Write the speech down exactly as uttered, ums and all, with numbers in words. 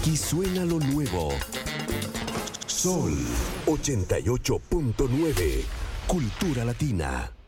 Aquí suena lo nuevo. Sol ochenta y ocho punto nueve. Cultura Latina.